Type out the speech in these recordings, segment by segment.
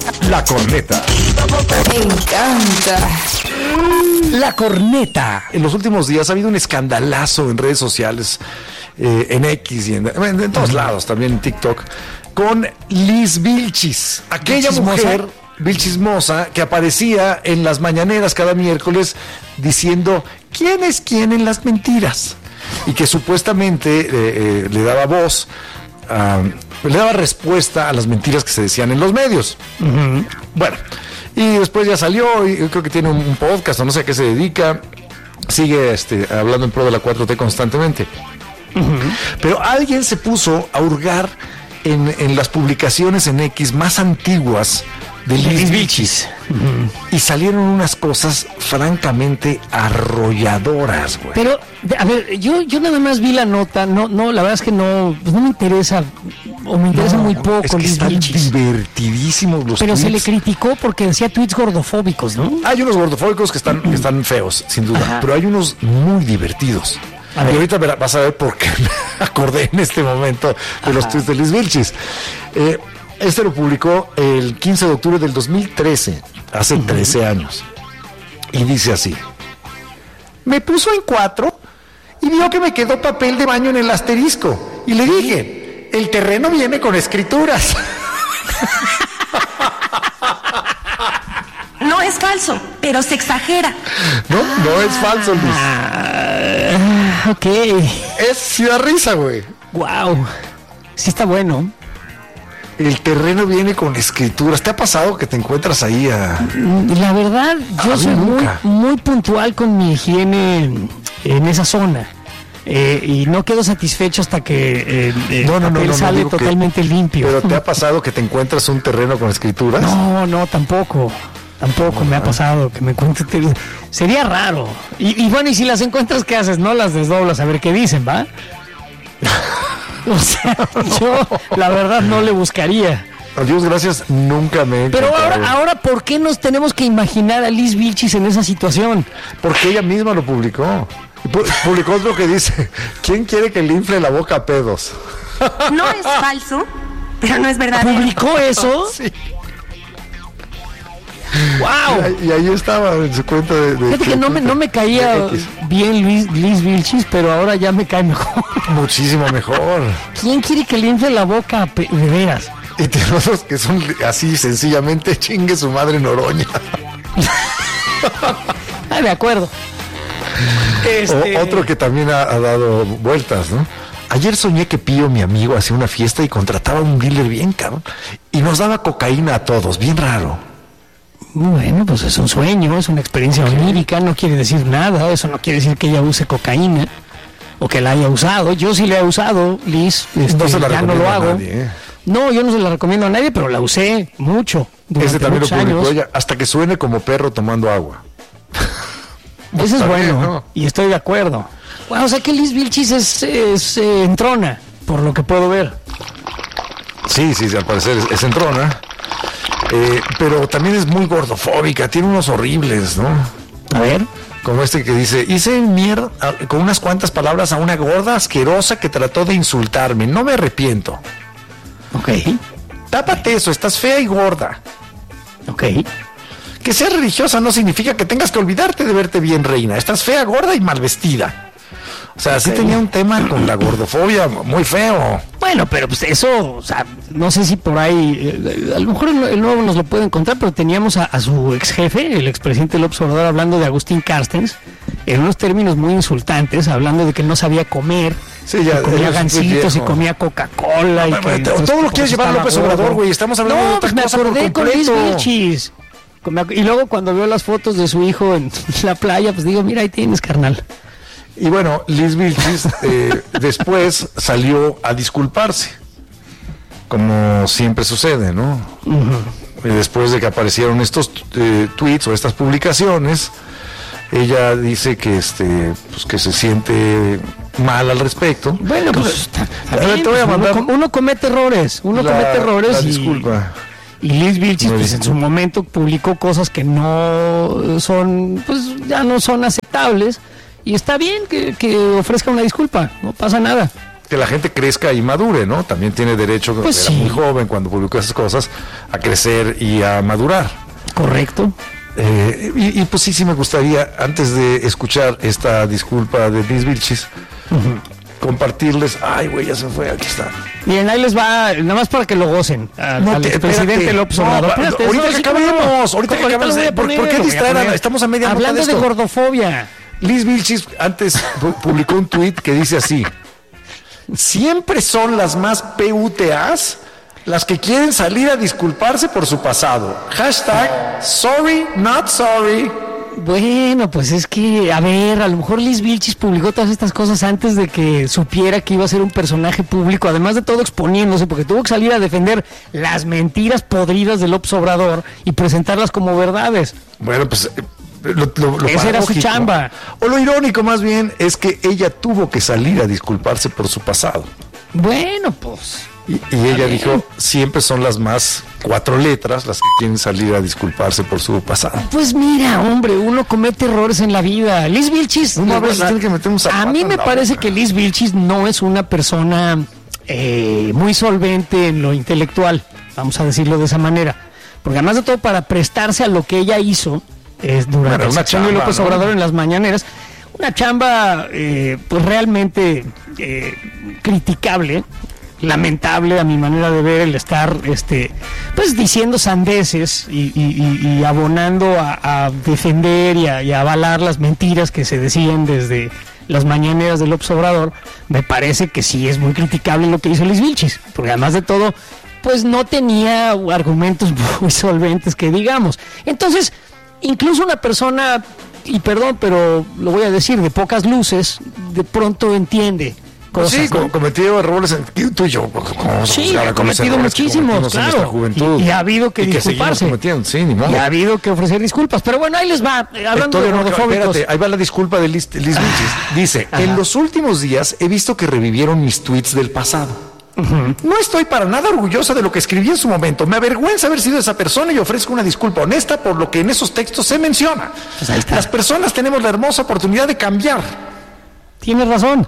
La corneta. Me encanta. La corneta. En los últimos días ha habido un escandalazo en redes sociales, en X y en todos lados, también en TikTok, con Liz Vilchis, aquella mujer vilchismosa que aparecía en las mañaneras cada miércoles diciendo quién es quién en las mentiras, y que supuestamente le daba voz, le daba respuesta a las mentiras que se decían en los medios. Uh-huh. Bueno, y después ya salió, y creo que tiene un podcast, o no sé a qué se dedica, sigue hablando en pro de la 4T constantemente. Uh-huh. Pero alguien se puso a hurgar en las publicaciones en X más antiguas de Liz Vilchis. Uh-huh. Y salieron unas cosas francamente arrolladoras, güey. Pero, a ver, yo nada más vi la nota, no, la verdad es que no me interesa, o me interesa muy poco. Es que Liz están Vilchis. Divertidísimos los Pero tweets. se le criticó porque decía tweets gordofóbicos, ¿no? Hay unos gordofóbicos que están feos, sin duda. Ajá. Pero hay unos muy divertidos. Y ahorita vas a ver por qué me acordé en este momento de los tweets de Liz Vilchis. Lo publicó el 15 de octubre del 2013, hace 13 años. Y dice así: me puso en 4 y vio que me quedó papel de baño en el asterisco. Y le dije, el terreno viene con escrituras. No es falso, pero se exagera. No es falso, Luis. Ok. Sí da risa, güey. Wow. Sí está bueno. El terreno viene con escrituras. ¿Te ha pasado que te encuentras ahí La verdad, yo soy muy puntual con mi higiene en esa zona. Y no quedo satisfecho hasta que el papel sale totalmente limpio. ¿Pero te ha pasado que te encuentras un terreno con escrituras? No, tampoco. Tampoco me ha pasado que me encuentre. Sería raro. Y bueno, y si las encuentras, ¿qué haces? No las desdoblas a ver qué dicen, ¿va? O sea, yo la verdad no le buscaría. A Dios gracias, nunca me he Pero encontrado. ahora, ¿por qué nos tenemos que imaginar a Liz Vilchis en esa situación? Porque ella misma lo publicó. Publicó otro que dice: ¿quién quiere que le infle la boca a pedos? No es falso, pero no es verdadero. ¿Publicó eso? Sí. ¡Wow! Y ahí estaba en su cuenta de Fíjate que no me caía bien Liz Vilchis, pero ahora ya me cae mejor. Muchísimo mejor. ¿Quién quiere que le infle la boca de veras? Y tenemos otros que son así sencillamente chingue su madre Noroña. De acuerdo. Otro que también ha dado vueltas, ¿no? Ayer soñé que Pío, mi amigo, hacía una fiesta y contrataba a un dealer bien cabrón y nos daba cocaína a todos, bien raro. Bueno, pues es un sueño, es una experiencia onírica, no quiere decir nada, eso no quiere decir que ella use cocaína o que la haya usado. Yo sí la he usado, Liz, no se la ya no lo hago. A nadie, No, yo no se la recomiendo a nadie, pero la usé mucho. Ese también lo publicó años. ella, hasta que suene como perro tomando agua. Eso es bueno, ¿no? Y estoy de acuerdo. Bueno, o sea que Liz Vilchis es entrona, por lo que puedo ver. Sí, al parecer es entrona. Pero también es muy gordofóbica, tiene unos horribles, ¿no? A ver. Como que dice: hice mierda con unas cuantas palabras a una gorda asquerosa que trató de insultarme, no me arrepiento. Ok. Tápate eso, estás fea y gorda. Ok. Que seas religiosa no significa que tengas que olvidarte de verte bien, reina. Estás fea, gorda y mal vestida. O sea, sí tenía un tema con la gordofobia muy feo. Bueno, pero pues eso, o sea, no sé si por ahí, a lo mejor el nuevo nos lo puede encontrar, pero teníamos a su ex jefe, el expresidente López Obrador, hablando de Agustín Carstens, en unos términos muy insultantes, hablando de que no sabía comer, sí, ya, comía gancitos y comía Coca-Cola. Todo lo quieres llevar a López Obrador, güey, estamos hablando de otra cosa por completo. Con Liz Vilchis. Y luego cuando veo las fotos de su hijo en la playa, pues digo, mira, ahí tienes, carnal. Y bueno, Liz Vilchis después salió a disculparse, como siempre sucede, ¿no? Uh-huh. Después de que aparecieron estos tweets o estas publicaciones, ella dice que pues que se siente mal al respecto. Bueno, pues te voy a mandar uno comete errores, la disculpa. Y Liz Vilchis, pues en su momento publicó cosas que no son, pues ya no son aceptables. Y está bien que ofrezca una disculpa, no pasa nada. que la gente crezca y madure, ¿no? También tiene derecho, Pues era sí. muy joven cuando publicó esas cosas, a crecer y a madurar. Correcto. Y pues sí me gustaría, antes de escuchar esta disculpa de Liz Vilchis, compartirles. Ay, güey, ya se fue, aquí está. Bien, ahí les va, nada más para que lo gocen. Al presidente espérate. López Obrador. No, Espérate, ahorita no, que sí, acabemos, ¿cómo ahorita que lo acabemos. voy a ¿Por poner? qué Lo voy a distraer? poner. Estamos a media nota Hablando de de esto. gordofobia. Liz Vilchis antes publicó un tuit que dice así: siempre son las más PUTAs las que quieren salir a disculparse por su pasado. Hashtag sorry, not sorry. Bueno, pues es que, a ver, a lo mejor Liz Vilchis publicó todas estas cosas antes de que supiera que iba a ser un personaje público, además de todo exponiéndose, porque tuvo que salir a defender las mentiras podridas de López Obrador y presentarlas como verdades. Bueno, pues Esa era su paradójico, chamba. o lo irónico más bien es que ella tuvo que salir a disculparse por su pasado. Bueno, pues... Y ella dijo, siempre son las más 4 letras las que quieren salir a disculparse por su pasado. Pues mira, hombre, uno comete errores en la vida. Liz Vilchis, Uno a la veces verdad, tiene que meter un zapato a mí en me la parece boca. que Liz Vilchis no es una persona muy solvente en lo intelectual, vamos a decirlo de esa manera. Porque además de todo, para prestarse a lo que ella hizo durante Bueno, el una sexenio de chamba, López ¿no? Obrador en las mañaneras, una chamba pues realmente criticable, lamentable a mi manera de ver, el estar pues diciendo sandeces y abonando a defender y a avalar las mentiras que se decían desde las mañaneras de López Obrador. Me parece que sí es muy criticable lo que hizo Liz Vilchis, porque además de todo pues no tenía argumentos muy solventes que digamos. Entonces, incluso una persona, y perdón, pero lo voy a decir, de pocas luces, de pronto entiende cosas, Sí, ¿no? cometido errores tú y yo. ¿Cómo vamos a Sí, juzgar ha a los cometido errores que muchísimos, cometimos en nuestra claro. juventud? Y ha habido que Y seguimos disculparse. cometiendo, sí, ni modo. Y ha habido que ofrecer disculpas. Pero bueno, ahí les va. Hablando Todavía de no, gordofóbicos. espérate, ahí va la disculpa de Liz Vilchis. Dice, Ajá. en los últimos días he visto que revivieron mis tweets del pasado. No estoy para nada orgullosa de lo que escribí en su momento. Me avergüenza haber sido esa persona y ofrezco una disculpa honesta por lo que en esos textos se menciona. Pues ahí está. Las personas tenemos la hermosa oportunidad de cambiar. Tienes razón.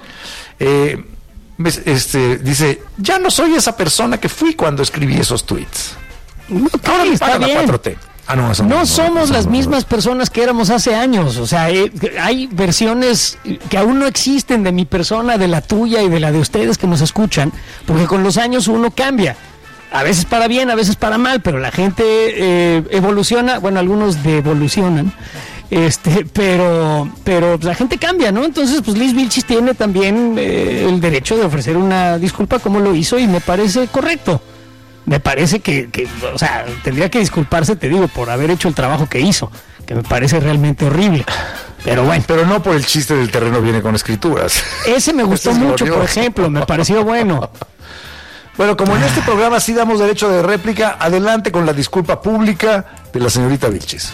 Dice, ya no soy esa persona que fui cuando escribí esos tweets. Ok, Ahora me está paga la bien. 4T. Ah, no, eso No somos eso las no. mismas personas que éramos hace años. O sea, hay versiones que aún no existen de mi persona, de la tuya y de la de ustedes que nos escuchan, porque con los años uno cambia. A veces para bien, a veces para mal, pero la gente evoluciona. Bueno, algunos devolucionan. Pero la gente cambia, ¿no? Entonces, pues Liz Vilchis tiene también el derecho de ofrecer una disculpa como lo hizo y me parece correcto. Me parece que, o sea, tendría que disculparse, te digo, por haber hecho el trabajo que hizo, que me parece realmente horrible. Pero bueno. Pero no por el chiste del terreno viene con escrituras. Ese me gustó Ese es mucho, por glorioso. ejemplo, me pareció bueno. Bueno, como en este programa sí damos derecho de réplica, adelante con la disculpa pública de la señorita Vilchis.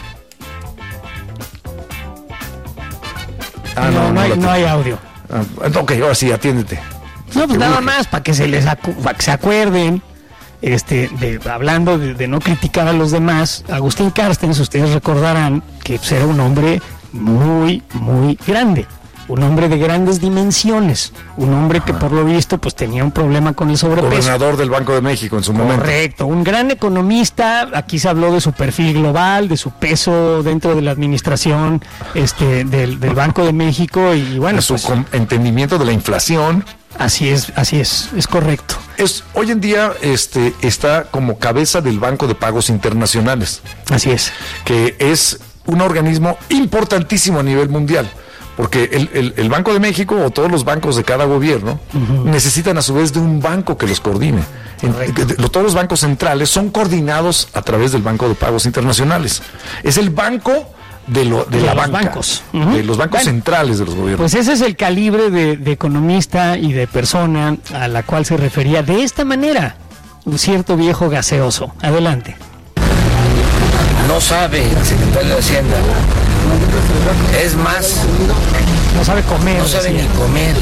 No hay audio. Ok, ahora sí, atiéndete. No, pues Te nada urge. más para que para que se acuerden, hablando de no criticar a los demás. Agustín Carstens, ustedes recordarán que pues, era un hombre muy, muy grande, un hombre de grandes dimensiones, un hombre que por lo visto pues tenía un problema con el sobrepeso. Gobernador del Banco de México en su momento. Correcto, un gran economista. Aquí se habló de su perfil global, de su peso dentro de la administración del Banco de México y bueno, De su pues, entendimiento de la inflación. así es correcto. Hoy en día está como cabeza del Banco de Pagos Internacionales, Así es. que es un organismo importantísimo a nivel mundial, porque el Banco de México o todos los bancos de cada gobierno necesitan a su vez de un banco que los coordine. Todos los bancos centrales son coordinados a través del Banco de Pagos Internacionales. Es el banco de la los banca, bancos. de los bancos Bueno, centrales de los gobiernos. Pues ese es el calibre de economista y de persona a la cual se refería de esta manera un cierto viejo gaseoso. Adelante. No sabe el secretario de Hacienda. Es más, No sabe comer. no sabe decía. ni comer.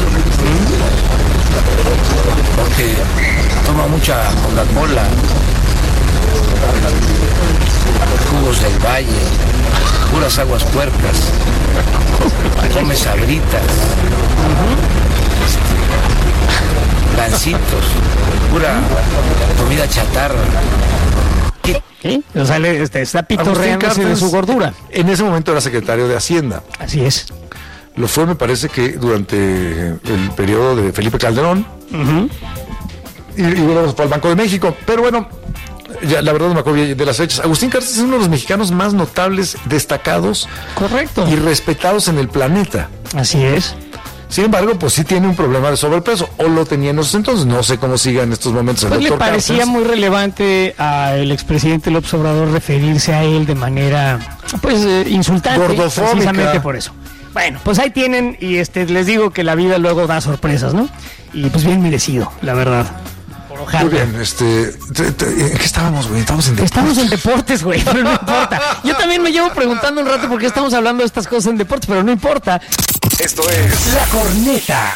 Porque toma mucha Coca-Cola, jugos del valle, puras aguas puercas, come sabritas. gancitos, pura comida chatarra. ¿Sí? O sea, está pitorreándose de su gordura. En ese momento era secretario de Hacienda. Así es. Lo fue, me parece que durante el periodo de Felipe Calderón. Uh-huh. Y luego fue al Banco de México. Pero bueno, ya la verdad no me acuerdo bien de las fechas. Agustín Carstens es uno de los mexicanos más notables, destacados. Correcto. Y respetados en el planeta. Así es. Sin embargo, pues sí tiene un problema de sobrepeso, o lo tenía en esos entonces, no sé cómo siga en estos momentos el pues doctor le parecía Carstens. muy relevante al expresidente López Obrador referirse a él de manera, pues, insultante. Gordofóbica. Precisamente por eso. Bueno, pues ahí tienen, y les digo que la vida luego da sorpresas, ¿no? Y pues bien merecido, la verdad. Muy bien, ¿en qué estábamos, güey? Estamos en deportes, güey, pero no importa. Yo también me llevo preguntando un rato por qué estamos hablando de estas cosas en deportes, pero no importa. Esto es La Corneta.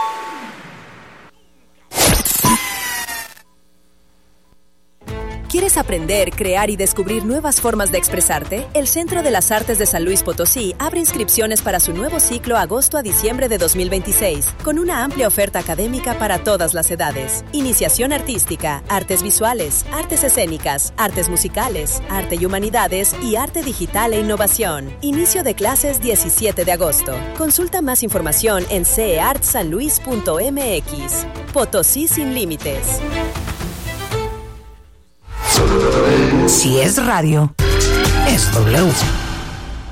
¿Quieres aprender, crear y descubrir nuevas formas de expresarte? El Centro de las Artes de San Luis Potosí abre inscripciones para su nuevo ciclo agosto a diciembre de 2026, con una amplia oferta académica para todas las edades. Iniciación artística, artes visuales, artes escénicas, artes musicales, arte y humanidades y arte digital e innovación. Inicio de clases 17 de agosto. Consulta más información en ceartsanluis.mx. Potosí sin límites. Si es radio, es W.